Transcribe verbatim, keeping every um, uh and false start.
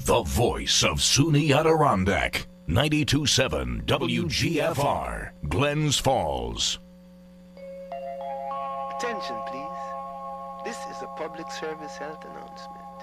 The voice of SUNY Adirondack. ninety-two point seven W G F R, Glens Falls. Attention, please. This is a public service health announcement.